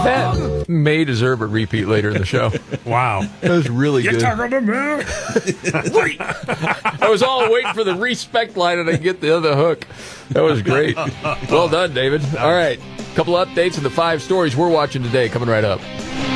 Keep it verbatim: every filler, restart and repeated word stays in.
That may deserve a repeat later in the show. Wow. That was really You good. talking to me? Wait. I was all waiting for the respect line and I get the other hook. That was great. Well done, David. All right. Couple updates and the five stories we're watching today coming right up.